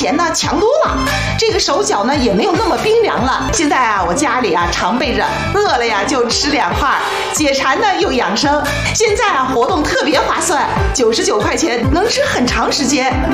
前呢强多了，这个手脚呢也没有那么冰凉了。现在啊，我家里啊常备着，饿了呀就吃2块，解馋呢又养生。现在啊活动特别划算，99块钱能吃很长时间。